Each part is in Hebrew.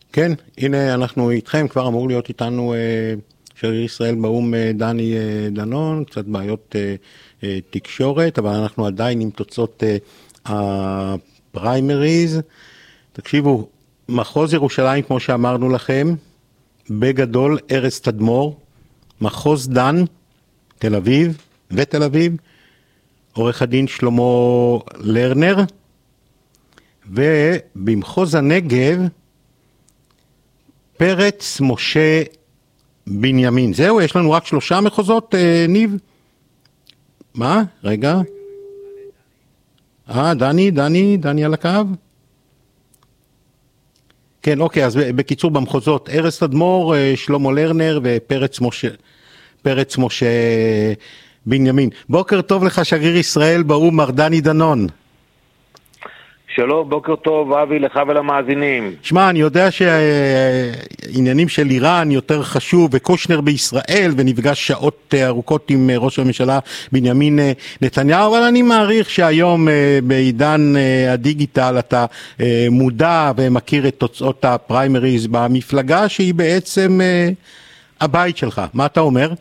כן, הנה אנחנו איתכם, כבר אמור להיות איתנו שגריר ישראל באום דני דנון, קצת בעיות תקשורת, אבל אנחנו עדיין עם תוצאות הפריימריז. תקשיבו, מחוז ירושלים, כמו שאמרנו לכם, בגדול ארז תדמור, מחוז דן, תל אביב ותל אביב, עורך הדין שלמה לרנר, ובמחוז הנגב, פרץ משה בנימין. זהו, יש לנו רק 3 מחוזות, ניב? מה? רגע. דני על הקו? כן, אוקיי, אז בקיצור במחוזות, ארז תדמור, שלמה לרנר ופרץ משה בנימין. בוקר טוב לך, שגריר ישראל באום, מר דני דנון. שלום, בוקר טוב, אבי, לך ולמאזינים. שמע, אני יודע שהעניינים של איראן יותר חשוב, וקושנר בישראל, ונפגש שעות ארוכות עם ראש הממשלה בנימין נתניהו, אבל אני מעריך שהיום בעידן הדיגיטל אתה מודע ומכיר את תוצאות הפריימריז במפלגה שהיא בעצם הבית שלך. מה אתה אומר?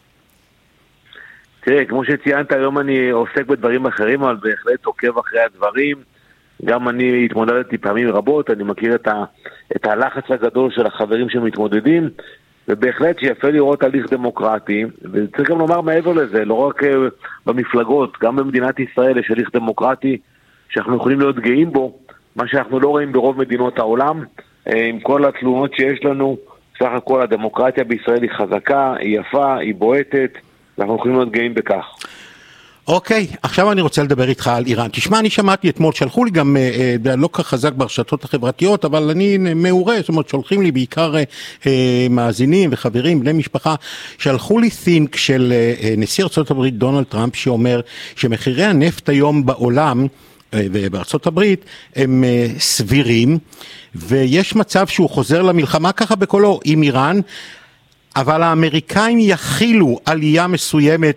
תראה, כמו שציינת, היום אני עוסק בדברים אחרים, אבל בהחלט עוקב אחרי הדברים. גם אני התמודדתי פעמים רבות, אני מכיר את הלחץ הגדול של החברים שמתמודדים, ובהחלט שיפה לראות הליך דמוקרטי, וצריך גם לומר מעבר לזה, לא רק במפלגות, גם במדינת ישראל יש הליך דמוקרטי שאנחנו יכולים להיות גאים בו, מה שאנחנו לא רואים ברוב מדינות העולם, עם כל התלונות שיש לנו, סך הכל הדמוקרטיה בישראל היא חזקה, היא יפה, היא בועטת, ואנחנו יכולים להיות גאים בכך. אוקיי, עכשיו אני רוצה לדבר איתך על איראן. תשמע, אני שמעתי אתמול, שלחו לי גם, לא כך חזק ברשתות החברתיות, אבל אני מעורה, זאת אומרת, שולחים לי בעיקר מאזינים וחברים, בני משפחה, שלחו לי think של נשיא ארצות הברית דונלד טראמפ, שאומר שמחירי הנפט היום בעולם, ובארצות הברית, הם סבירים, ויש מצב שהוא חוזר למלחמה ככה בקולו עם איראן, אבל האמריקאים יכילו עלייה מסוימת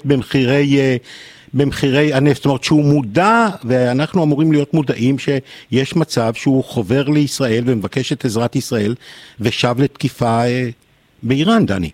במחירי הנפט, זאת אומרת שהוא מודע, ואנחנו אמורים להיות מודעים שיש מצב שהוא חובר לישראל ומבקש את עזרת ישראל ושב לתקיפה באיראן, דני.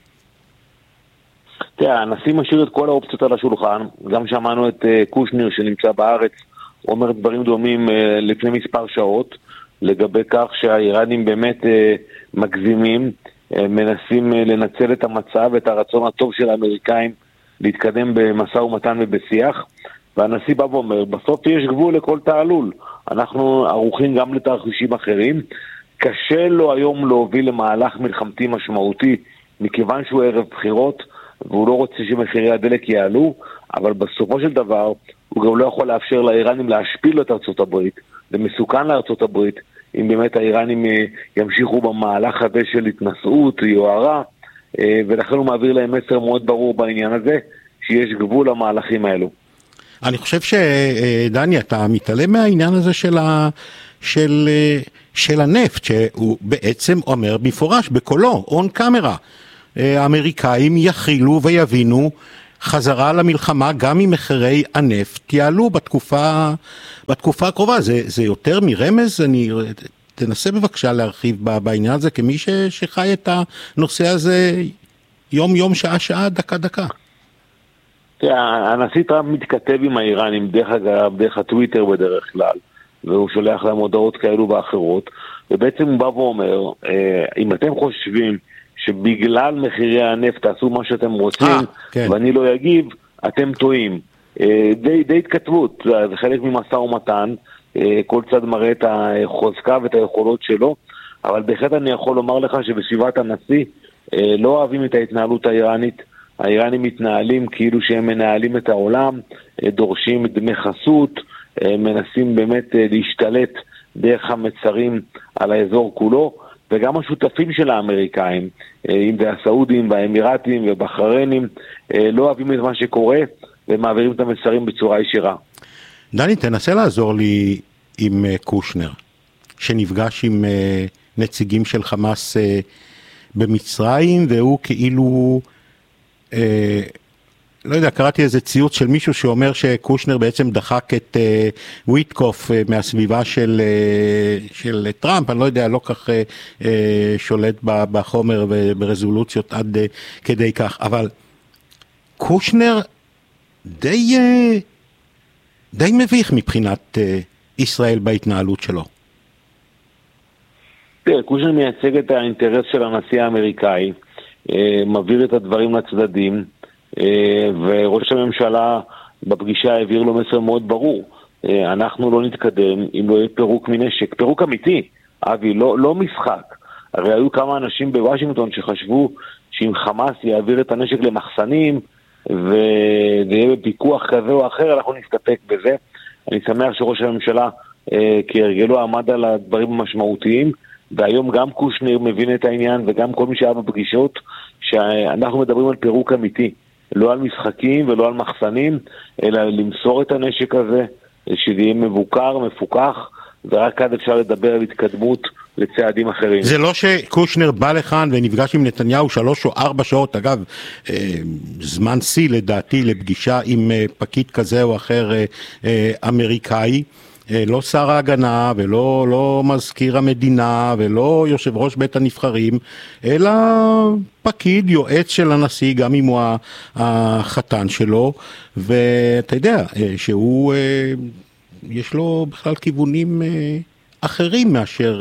תראה, הנשיא משאיר את כל האופציות על השולחן, גם שמענו את קושנר שנמצא בארץ, אומר דברים דומים לפני מספר שעות, לגבי כך שהאיראנים באמת מגזימים, מנסים לנצל את המצב, את הרצון הטוב של האמריקאים, להתקדם במשא ומתן ובשיח, והנשיא בא ואומר, בסוף יש גבול לכל תעלול, אנחנו ערוכים גם לתרחישים אחרים, קשה לו היום להוביל למהלך מלחמתי משמעותי, מכיוון שהוא ערב בחירות, והוא לא רוצה שמחירי הדלק יעלו, אבל בסופו של דבר, הוא גם לא יכול לאפשר לאיראנים להשפיל את ארצות הברית, זה מסוכן לארצות הברית, אם באמת האיראנים ימשיכו במהלך הזה של התנסות, יוערה, ולכן הוא מעביר להם מסר מאוד ברור בעניין הזה, שיש גבול למהלכים האלו. אני חושב שדני, אתה מתעלם מהעניין הזה של הנפט, שהוא בעצם אומר בפורש, בקולו, און קאמרה. האמריקאים יכילו ויבינו חזרה למלחמה, גם אם מחירי הנפט יעלו בתקופה הקרובה. זה יותר מרמז? תנסה בבקשה להרחיב בעניין הזה, כמי שחי את הנושא הזה יום, שעה, דקה. הנשיא טראמפ מתכתב עם האיראנים דרך הטוויטר בדרך כלל, והוא שולח להם הודעות כאלו ואחרות, ובעצם הוא בא ואומר, אם אתם חושבים שבגלל מחירי הנפט תעשו מה שאתם רוצים, כן. ואני לא אגיב, אתם טועים. די התכתבות, זה חלק ממשא ומתן, כל צד מראה את החוזקה ואת היכולות שלו, אבל בהחלט אני יכול לומר לך שבסביבת הנשיא לא אוהבים את ההתנהלות האיראנית, האיראנים מתנהלים כאילו שהם מנהלים את העולם, דורשים דמי חסות, מנסים באמת להשתלט דרך המצרים על האזור כולו, וגם השותפים של האמריקאים, אם זה הסעודים והאמירתים ובחריינים, לא אוהבים את מה שקורה, ומעבירים את המסרים בצורה ישירה. דני, תנסה לעזור לי עם קושנר, שנפגש עם נציגים של חמאס במצרים, והוא כאילו לא יודע, קראתי איזה ציוץ של מישהו שאומר שקושנר בעצם דחק את וויטקוף מהסביבה של טראמפ, אני לא יודע, לא כך שולט בחומר וברזולוציות עד כדי כך, אבל קושנר די מביך מבחינת ישראל בהתנהלות שלו. קושנר מייצג את האינטרס של הנשיא האמריקאי, מעביר את הדברים לצדדים, וראש הממשלה בפגישה העביר לו מסר מאוד ברור. אנחנו לא נתקדם אם לא יהיה פירוק מנשק. פירוק אמיתי, אבי, לא משחק. הרי היו כמה אנשים בוושינגטון שחשבו שאם חמאס יעביר את הנשק למחסנים ויהיה בפיקוח כזה או אחר, אנחנו נסתפק בזה. אני שמח שראש הממשלה כהרגלו עמד על הדברים המשמעותיים, והיום גם קושנר מבין את העניין וגם כל מי שהיה בפגישות שאנחנו מדברים על פירוק אמיתי, לא על משחקים ולא על מחסנים, אלא למסור את הנשק הזה, שזה יהיה מבוקר, מפוקח, ורק עד אפשר לדבר על התקדמות לצעדים אחרים. זה לא שקושנר בא לכאן ונפגש עם נתניהו 3 או 4 שעות, אגב, זמן שיא לדעתי לפגישה עם פקיד כזה או אחר אמריקאי, לא שר ההגנה ולא מזכיר המדינה ולא יושב ראש בית הנבחרים, אלא פקיד, יועץ של הנשיא, גם אם הוא החתן שלו, ואתה יודע שהוא, יש לו בכלל כיוונים אחרים מאשר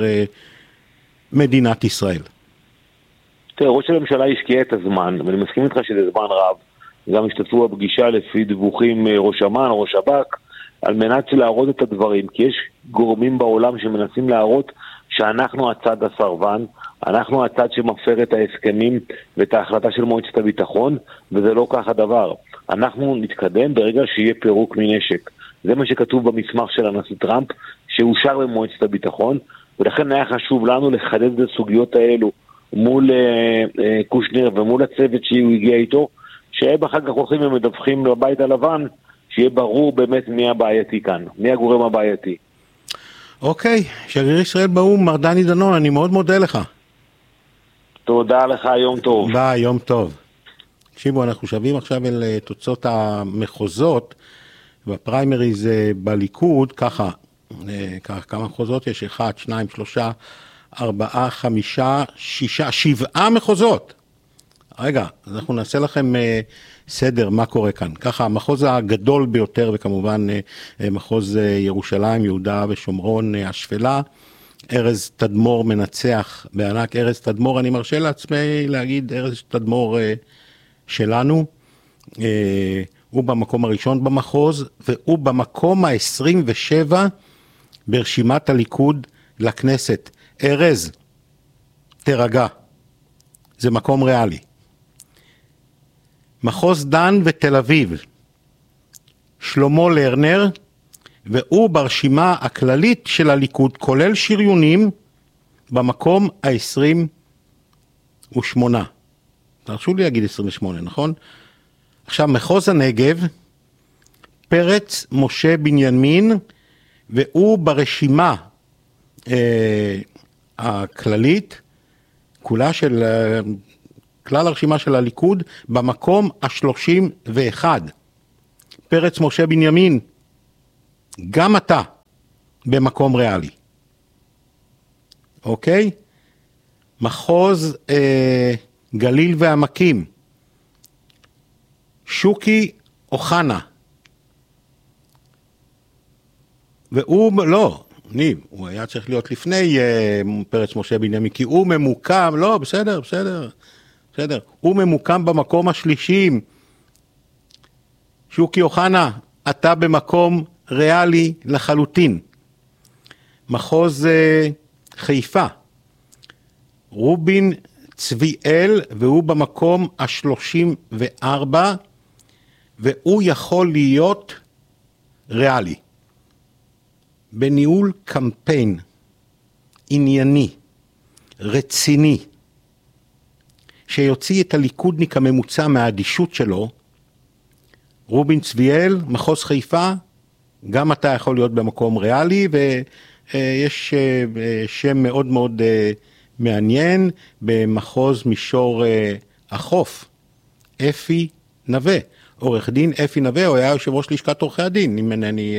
מדינת ישראל. תראה, ראש הממשלה השקיע את הזמן, ואני מסכים איתך שזה זמן רב, גם השתתפו בפגישה לפי דיווחים ראש אמ"ן, ראש שב"כ, על מנת להראות את הדברים, כי יש גורמים בעולם שמנסים להראות שאנחנו הצד הסרבן, אנחנו הצד שמפר את ההסכמים ואת ההחלטה של מועצת הביטחון, וזה לא כך הדבר. אנחנו נתקדם ברגע שיהיה פירוק מנשק. זה מה שכתוב במסמך של הנשיא טראמפ, שאושר במועצת הביטחון, ולכן היה חשוב לנו לחדד את הסוגיות האלו מול קושנר ומול הצוות שהוא הגיע איתו, שהם אחר כך הולכים ומדווחים לבית הלבן, שיהיה ברור באמת מי הבעייתי כאן, מי הגורם הבעייתי. אוקיי, שגריר ישראל באו"ם, מר דני דנון, אני מאוד מודה לך. תודה לך, יום טוב. ביי, יום טוב. תקשיבו, אנחנו שווים עכשיו אל תוצאות המחוזות, בפריימריז בליכוד, ככה, כמה מחוזות יש? 1, 2, 3, 4, 5, 6, 7 מחוזות. רגע, אז אנחנו נעשה לכם סדר מה קורה כאן. ככה, המחוז הגדול ביותר, וכמובן מחוז ירושלים, יהודה ושומרון, השפלה, ארז תדמור מנצח בענק. ארז תדמור, אני מרשה לעצמי להגיד, ארז תדמור שלנו, הוא במקום הראשון במחוז, והוא במקום ה-27 ברשימת הליכוד לכנסת. ארז, תרגע, זה מקום ריאלי. מחוז דן ותל אביב, שלמה לרנר, והוא ברשימה הכללית של הליכוד, כולל שריונים, במקום ה-28. תרשו לי להגיד 28, נכון? עכשיו, מחוז הנגב, פרץ משה בנימין, והוא ברשימה הכללית, כולה של כלל הרשימה של הליכוד, במקום ה-31. פרץ משה בנימין, גם אתה במקום ריאלי. אוקיי? מחוז גליל ועמקים, שוקי אוחנה, והוא, לא, הוא היה צריך להיות לפני פרץ משה בנימין, כי הוא ממוקם, לא, בסדר, הוא ממוקם במקום השלישי. שוקי אוחנה, אתה במקום ריאלי לחלוטין. מחוז חיפה, רובין צביאל, והוא במקום ה-34, והוא יכול להיות ריאלי. בניהול קמפיין ענייני, רציני, שיוציא את הליכודניק הממוצע מהאדישות שלו, רובין צביאל, מחוז חיפה, גם אתה יכול להיות במקום ריאלי, ויש שם מאוד מאוד מעניין במחוז מישור החוף, אפי נווה, עורך דין אפי נווה, הוא היה יושב ראש לשכת עורכי הדין, אם אינני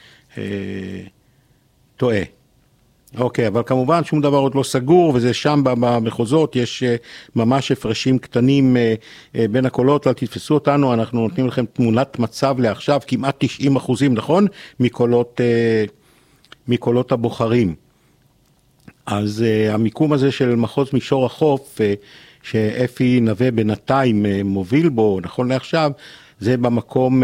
טועה. אוקיי, אבל כמובן שום דבר עוד לא סגור, וזה שם במחוזות, יש ממש הפרשים קטנים בין הקולות, אל תתפסו אותנו, אנחנו נותנים לכם תמונת מצב לעכשיו, כמעט 90%, נכון? מקולות הבוחרים. אז המיקום הזה של מחוז מישור החוף, שאפי נווה בינתיים מוביל בו, נכון לעכשיו, זה במקום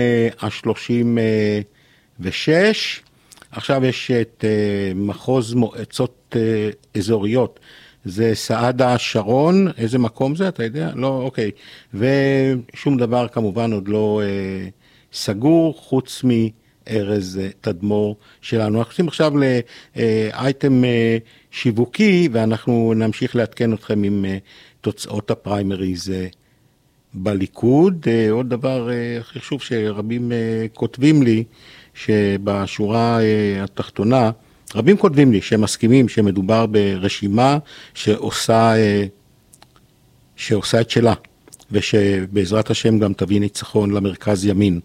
ה-36, עכשיו יש את מחוז מועצות אזוריות, זה סעדה שרון, איזה מקום זה, אתה יודע? לא, אוקיי. ושום דבר כמובן עוד לא סגור, חוץ מארז תדמור שלנו. אנחנו עושים עכשיו לאייטם שיווקי, ואנחנו נמשיך לעדכן אתכם עם תוצאות הפריימריז בליכוד. עוד דבר חשוב שרבים כותבים לי, שבשורה התחתונה, רבים כותבים לי שהם מסכימים שמדובר ברשימה שעושה את שלה, ושבעזרת השם גם תביא ניצחון למרכז ימין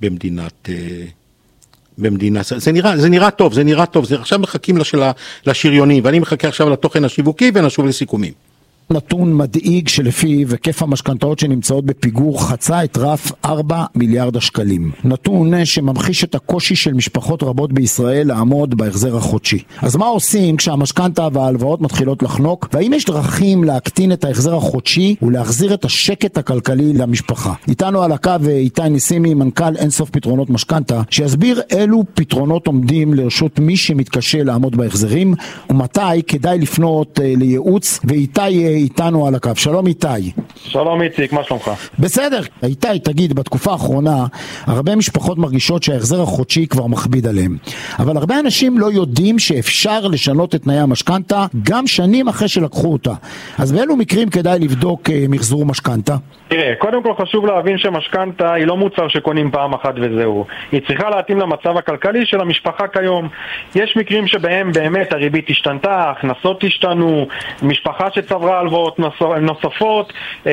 במדינה. זה נראה טוב, עכשיו מחכים לשריונים, ואני מחכה עכשיו לתוכן השיווקי ונשוב לסיכומים. נתון מדאיג שלפיו היקף המשכנתאות שנמצאות בפיגור חצה את רף 4 מיליארד השקלים. נתון שממחיש את הקושי של משפחות רבות בישראל לעמוד בהחזר החודשי. אז מה עושים כשהמשכנתה וההלוואות מתחילות לחנוק? והאם יש דרכים להקטין את ההחזר החודשי ולהחזיר את השקט הכלכלי למשפחה? איתנו על הקו איתי ניסימי, מנכ"ל אינסוף פתרונות משכנתה, שיסביר אילו פתרונות עומדים לרשות מי שמתקשה לעמוד בהחזרים, ומתי כדאי לפנות לייעוץ. ואיתי איתנו על הקו. שלום איתי. שלום איציק, מה שלומך? בסדר. איתי, תגיד, בתקופה האחרונה הרבה משפחות מרגישות שההחזר החודשי כבר מכביד עליהם, אבל הרבה אנשים לא יודעים שאפשר לשנות את תנאי המשכנתה גם שנים אחרי שלקחו אותה. אז באילו מקרים כדאי לבדוק מחזור משכנתה? תראה, קודם כל חשוב להבין שמשכנתה היא לא מוצר שקונים פעם אחת וזהו. היא צריכה להתאים למצב הכלכלי של המשפחה כיום. יש מקרים שבהם באמת הריבית השתנתה, ההכנסות השתנו, משפחה שצברה הלוואות נוספות,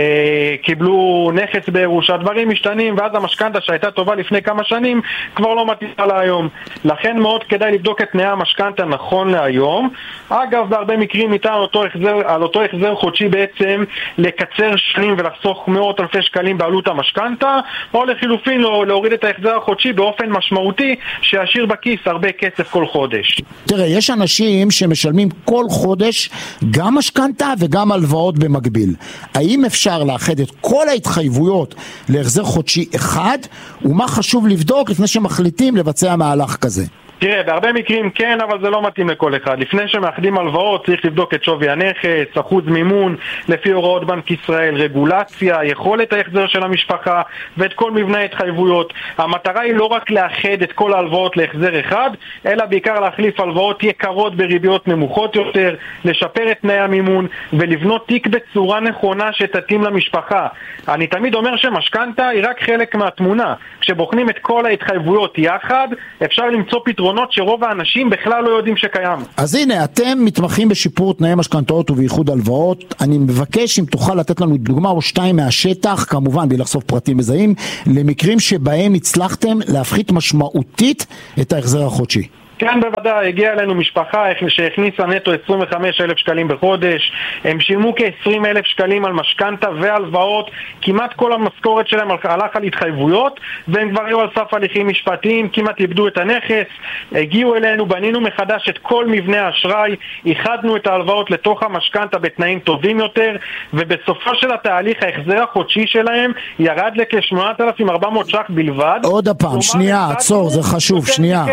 קיבלו נכס בירושה, דברים משתנים, ואז המשכנתה שהייתה טובה לפני כמה שנים כבר לא מתאימה להיום. לכן מאוד כדאי לבדוק את תנאי המשכנתה נכון להיום. אגב, בהרבה מקרים ניתן על אותו החזר חודשי בעצם לקצר שנים ולחסוך מאות אלפי שקלים בעלות המשכנתה, או לחילופין להוריד את ההחזר החודשי באופן משמעותי שישאיר בכיס הרבה כסף כל חודש. תראה, יש אנשים שמשלמים כל חודש גם משכנתה וגם הלוואות במקביל. האם אפשר לאחד את כל ההתחייבויות להחזר חודשי אחד, ומה חשוב לבדוק לפני שמחליטים לבצע מהלך כזה? תראה, בהרבה מקרים כן, אבל זה לא מתאים לכל אחד. לפני שמאחדים הלוואות צריך לבדוק את שווי הנכס, אחוז מימון לפי הוראות בנק ישראל, רגולציה, יכולת ההחזר של המשפחה ואת כל מבנה ההתחייבויות. המטרה היא לא רק לאחד את כל ההלוואות להחזר אחד, אלא בעיקר להחליף הלוואות יקרות בריביות נמוכות יותר, לשפר את תנאי המימון ולבנות תיק בצורה נכונה שתתאים למשפחה. אני תמיד אומר שמשכנתה היא רק חלק מהתמונה. כשבוחנים את כל ההתחייבויות יחד, אפשר למצוא פתרונות שרוב האנשים בכלל לא יודעים שקיים. אז הנה, אתם מתמחים בשיפור תנאי משכנתאות ובייחוד הלוואות. אני מבקש אם תוכל לתת לנו דוגמה או שתיים מהשטח, כמובן בלי לחשוף פרטים מזהים, למקרים שבהם הצלחתם להפחית משמעותית את ההחזר החודשי. כן, בוודאי, הגיעה אלינו משפחה שהכניסה נטו 25,000 שקלים בחודש, הם שילמו כ-20,000 שקלים על משכנתה והלוואות, כמעט כל המשכורת שלהם הלך על התחייבויות, והם כבר היו על סף הליכים משפטיים, כמעט איבדו את הנכס, הגיעו אלינו, בנינו מחדש את כל מבנה האשראי, איחדנו את ההלוואות לתוך המשכנתה בתנאים טובים יותר, ובסופו של התהליך ההחזר החודשי שלהם ירד לכ-8,400 ש"ח בלבד. עוד הפעם, שנייה, עצור, זה חשוב,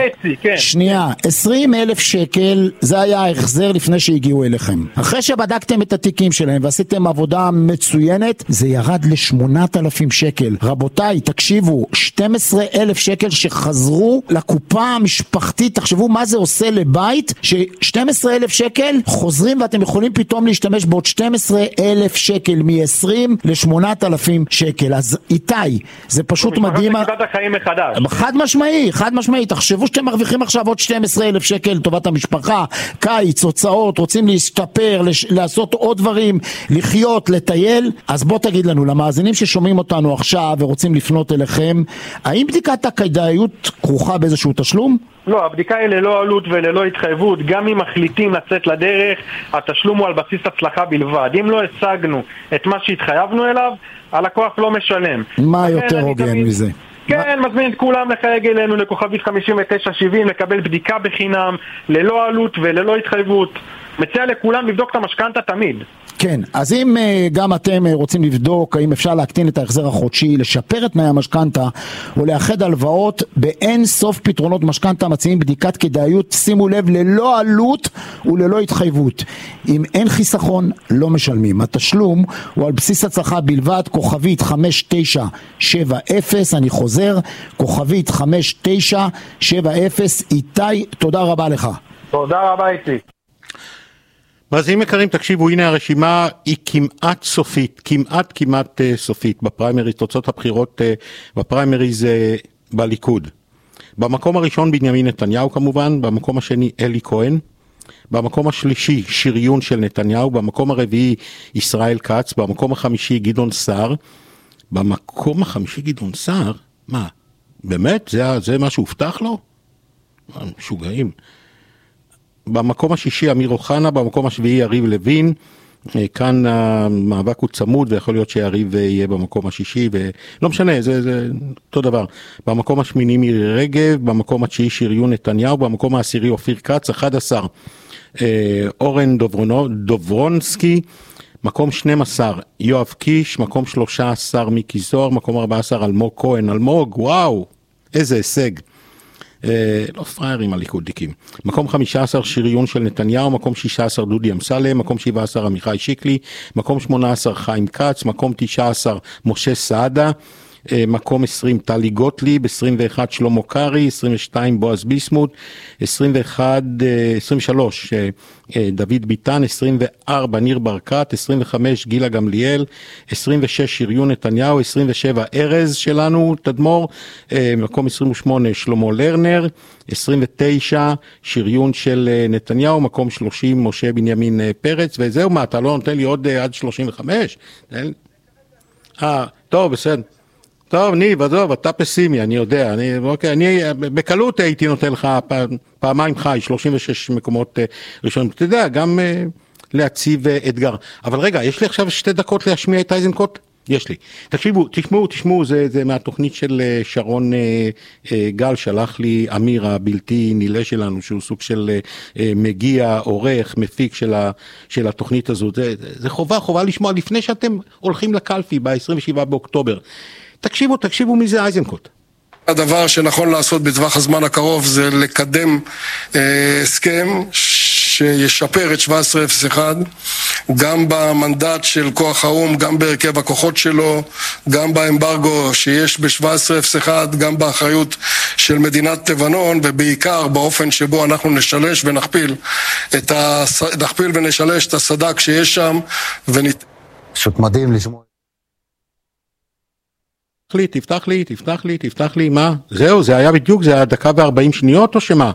שנייה. 20,000 שקל זה היה ההחזר לפני שהגיעו אליכם. אחרי שבדקתם את התיקים שלהם ועשיתם עבודה מצוינת, זה ירד ל8,000 שקל. רבותיי, תקשיבו, 12,000 שקל שחזרו לקופה המשפחתית. תחשבו מה זה עושה לבית, ש12,000 שקל חוזרים ואתם יכולים פתאום להשתמש בעוד 12,000 שקל מ-20 ל8,000 שקל. אז איתי, זה פשוט מדהים. חד משמעי. תחשבו שאתם מרוויחים עכשיו עוד 12,000 שקל לטובת המשפחה, קיץ, הוצאות, רוצים להשתפר, לעשות עוד דברים, לחיות, לטייל, אז בוא תגיד לנו, למאזינים ששומעים אותנו עכשיו ורוצים לפנות אליכם, האם בדיקת הכדאיות כרוכה באיזשהו תשלום? לא, הבדיקה היא ללא עלות וללא התחייבות. גם אם מחליטים לצאת לדרך, התשלום הוא על בסיס הצלחה בלבד. אם לא השגנו את מה שהתחייבנו אליו, הלקוח לא משלם. מה יותר הוגן מזה? כן, מזמין את כולם לחייג אלינו לכוכבית 5970, לקבל בדיקה בחינם, ללא עלות וללא התחייבות. מציע לכולם לבדוק את המשכנתא תמיד. כן, אז אם גם אתם רוצים לבדוק האם אפשר להקטין את ההחזר החודשי, לשפר את תנאי המשכנתא או לאחד הלוואות, באין סוף פתרונות משכנתא מציעים בדיקת כדאיות, שימו לב, ללא עלות וללא התחייבות. אם אין חיסכון, לא משלמים. התשלום הוא על בסיס הצלחה בלבד, כוכבית 5970, אני חוזר, כוכבית 5970. איתי, תודה רבה לך. תודה רבה איתי. מאזינים יקרים, תקשיבו, הנה הרשימה היא כמעט סופית, כמעט סופית בפריימריז, תוצאות הבחירות בפריימריז בליכוד. במקום הראשון בנימין נתניהו כמובן, במקום השני אלי כהן, במקום השלישי שריון של נתניהו, במקום הרביעי ישראל כץ, במקום החמישי גדעון סער, במקום החמישי גדעון סער? מה? באמת? זה מה שהובטח לו? משוגעים. במקום השישי אמיר אוחנה, במקום השביעי יריב לוין, כאן המאבק הוא צמוד ויכול להיות שיריב יהיה במקום השישי ולא משנה, זה אותו דבר. במקום השמיני מירי רגב, במקום התשיעי שריון נתניהו, במקום העשירי אופיר כץ, 11 אורן דוברונסקי, מקום 12 יואב קיש, מקום 13 מיקי זוהר, מקום 14 אלמוג כהן, אלמוג, וואו, איזה הישג. לא פריירים הליכודיקים. מקום 15 שריון של נתניהו, מקום 16 דודי אמסלם, מקום 17 עמיחי שיקלי, מקום 18 חיים כץ, מקום 19 משה סעדה, מקום 20 טלי גוטליב, 21 שלמה קרי, 22 בועז ביסמוט, 23 דוד ביטן, 24 ניר ברקת, 25 גילה גמליאל, 26 שריון נתניהו, 27 ארז שלנו תדמור, מקום 28 שלמה לרנר, 29 שריון של נתניהו, מקום 30 משה בנימין פרץ, וזהו, מה, אתה לא נותן לי עוד עד 35? טוב, בסדר. טוב, ניב, עזוב, אתה פסימי, אני יודע, אני בקלות הייתי נותן לך פעמיים חי, 36 מקומות ראשונים, אתה יודע, גם להציב אתגר. אבל רגע, יש לי עכשיו 2 דקות להשמיע את אייזנקוט? יש לי. תשמעו, זה מהתוכנית של שרון גל, שלח לי אמיר הבלתי נילה שלנו, שהוא סוג של מגיע, עורך, מפיק של התוכנית הזאת. זה חובה לשמוע לפני שאתם הולכים לקלפי ב-27 באוקטובר. תקשיבו מי זה אייזנקוט. הדבר שנכון לעשות בטווח הזמן הקרוב זה לקדם הסכם שישפר את 1701, גם במנדט של כוח האום, גם בהרכב הכוחות שלו, גם באמברגו שיש ב-1701, גם באחריות של מדינת לבנון, ובעיקר באופן שבו אנחנו נשלש ונכפיל ונשלש את הסדק שיש שם. פשוט מדהים לשמוע. תפתח לי, מה? זהו, זה היה בדיוק, זה היה 1:40 או שמה?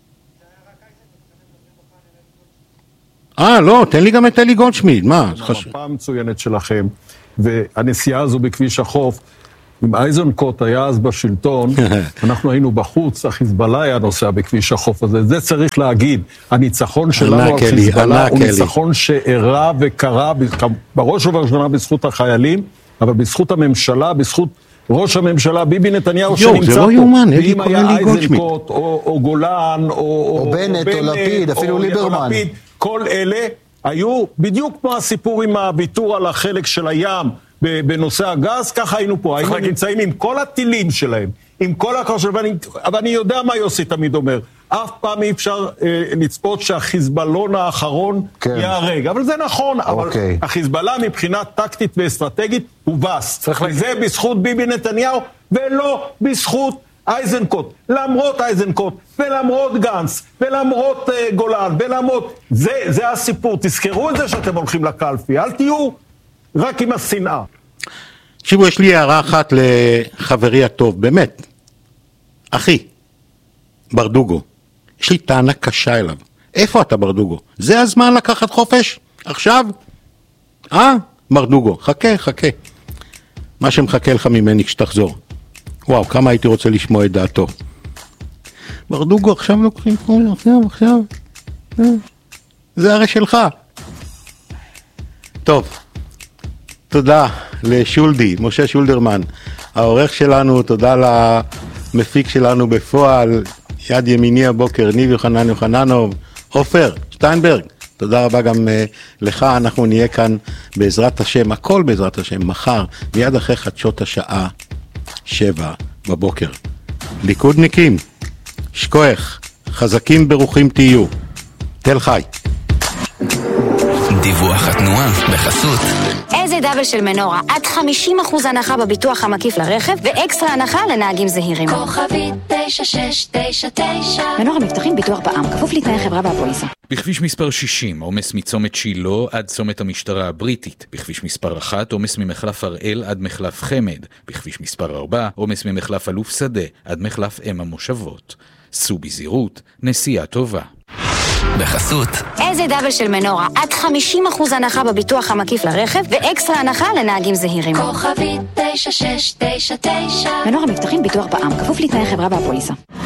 לא, תן לי גם את אלי גולדשמיד, מה? המפה המצוינת שלכם, והנסיעה הזו בכביש החוף, אם אייזנקוט היה אז בשלטון, אנחנו היינו בחוץ, החיזבאללה היה נוסע בכביש החוף הזה, זה צריך להגיד, הניצחון שלנו על חיזבאללה הוא ניצחון שאירע וקרה, בראש ובראשונה בזכות החיילים, אבל בזכות הממשלה, בזכות ראש הממשלה ביבי נתניהו שנמצא פה, ואם היה אייזנקוט או גולן או בנט או לפיד, אפילו ליברמן, כל אלה היו בדיוק כמו הסיפור עם הוויתור על החלק של הים בנושא הגז, ככה היינו פה, היינו נמצאים עם כל הטילים שלהם, עם כל הכוח שלהם, אבל אני יודע מה יוסי תמיד אומר, אף פעם אי אפשר לצפות שהחיזבאללון האחרון יהרג, אבל זה נכון, אבל החיזבאללה מבחינה טקטית ואסטרטגית הוא בס, וזה בזכות ביבי נתניהו ולא בזכות אייזנקוט, למרות אייזנקוט ולמרות גנץ ולמרות גולן ולמרות, זה הסיפור, תזכרו את זה שאתם הולכים לקלפי, אל תהיו רק עם השנאה. תקשיבו, יש לי הערה אחת לחברי הטוב, באמת, אחי, ברדוגו, יש לי טענה קשה אליו. איפה אתה ברדוגו? זה הזמן לקחת חופש? עכשיו? ברדוגו, חכה. מה שמחכה לך ממני כשתחזור. וואו, כמה הייתי רוצה לשמוע את דעתו. ברדוגו, עכשיו לוקחים חופש, עכשיו. זה הרי שלך. טוב, תודה לשולדי, משה שולדרמן, העורך שלנו, תודה למפיק שלנו בפועל, יד ימיני הבוקר, ניב יוחננוב, עופר שטיינברג, תודה רבה גם לך, אנחנו נהיה כאן בעזרת השם, הכל בעזרת השם, מחר, מיד אחרי חדשות השעה 7 בבוקר. ליכודניקים, שכוח, חזקים ברוכים תהיו, תל חי. דיווח התנועה בחסות איזה דאבל של מנורה, עד 50% הנחה בביטוח המקיף לרכב ואקסטרה הנחה לנהגים זהירים. כוכבית 9699 מנורה מבטחים ביטוח בע"מ, כפוף לתנאי חברה והפוליסה. בכביש מספר 60, עומס מצומת שילה עד צומת המשטרה הבריטית. בכביש מספר 1, עומס ממחלף הראל עד מחלף חמד. בכביש מספר 4, עומס ממחלף אלוף שדה עד מחלף אם המושבות. סעו בזהירות, נסיעה טובה. בחסות איזה דאבל של מנורה, עד 50% הנחה בביטוח המקיף לרכב ואקסטרה הנחה לנהגים זהירים. כוכבית 9699 מנורה מבטחים ביטוח בע"מ, כפוף לתנאי חברה והפוליסה.